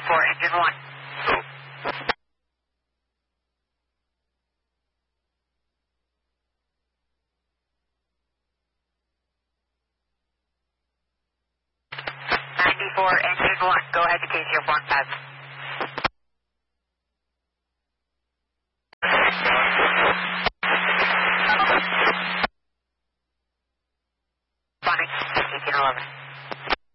engine 1. Engine 1, go ahead to KCO 1 pass.